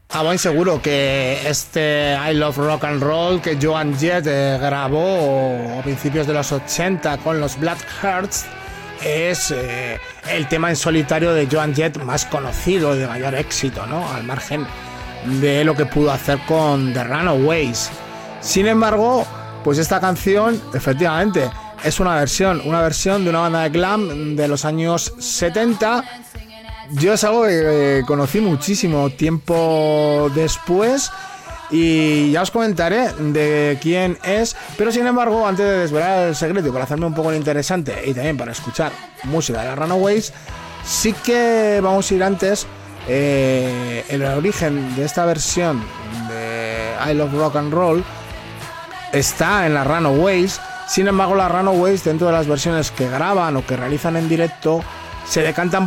Bueno, seguro que este I Love Rock and Roll que Joan Jett grabó a principios de los 80 con los Blackhearts es el tema en solitario de Joan Jett más conocido y de mayor éxito, ¿no? Al margen de lo que pudo hacer con The Runaways. Sin embargo, pues esta canción efectivamente es una versión de una banda de glam de los años 70. Yo es algo que conocí muchísimo tiempo después y ya os comentaré de quién es, pero sin embargo, antes de desvelar el secreto y para hacerme un poco interesante y también para escuchar música de Runaways, sí que vamos a ir antes el origen de esta versión de I Love Rock and Roll está en las Runaways. Sin embargo, las Runaways, dentro de las versiones que graban o que realizan en directo, se decantan